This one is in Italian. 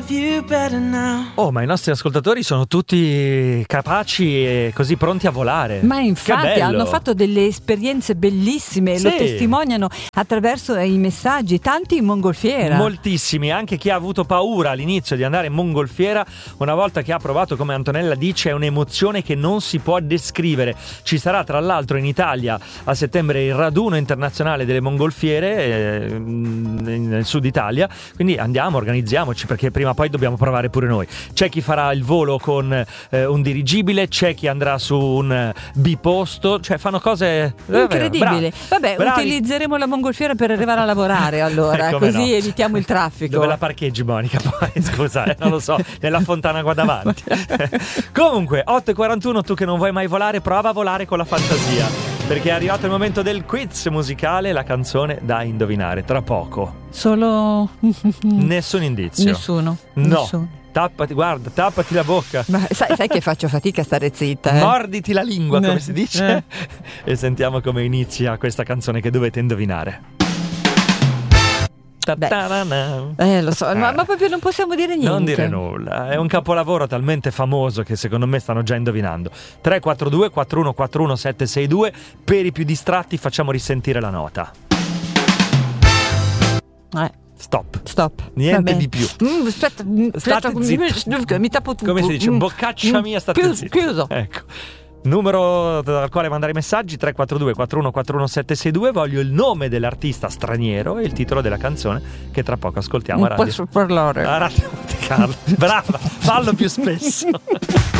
you better now. Oh, ma i nostri ascoltatori sono tutti capaci e così pronti a volare. Ma infatti Che bello. hanno fatto delle esperienze bellissime, Sì. lo testimoniano attraverso i messaggi, tanti in mongolfiera. Moltissimi, anche chi ha avuto paura all'inizio di andare in mongolfiera, una volta che ha provato, come Antonella dice, è un'emozione che non si può descrivere. Ci sarà tra l'altro in Italia a settembre il raduno internazionale delle mongolfiere nel sud Italia, quindi andiamo, organizziamoci, perché prima o poi dobbiamo provare pure noi. C'è chi farà il volo con un dirigibile, c'è chi andrà su un biposto, cioè fanno cose incredibili. Vabbè, bravi. utilizzeremo la mongolfiera per arrivare a lavorare, allora Come così no. evitiamo il traffico. Dove la parcheggi, Monica? Poi scusa, non lo so, nella fontana qua davanti. Comunque 8:41, tu che non vuoi mai volare, prova a volare con la fantasia, perché è arrivato il momento del quiz musicale, la canzone da indovinare tra poco. Solo Nessun indizio. Nessuno. No. Nessuno. Tappati, guarda, tappati la bocca. Ma sai che faccio fatica a stare zitta, eh? Morditi la lingua, come si dice. Eh. E sentiamo come inizia questa canzone che dovete indovinare. Lo so, ma proprio non possiamo dire niente. Non dire nulla, è un capolavoro talmente famoso che secondo me stanno già indovinando. 342 4141 762. Per i più distratti facciamo risentire la nota. Stop. Niente di più. Aspetta, State zitti. mi tappo tutto. Come si dice? Boccaccia mia, state zitti. Chiuso. Ecco. Numero al quale mandare messaggi 342 4141 762. Voglio il nome dell'artista straniero e il titolo della canzone che tra poco ascoltiamo a Non Radio. posso parlare. A Radio Monte Carlo. Brava, fallo più spesso.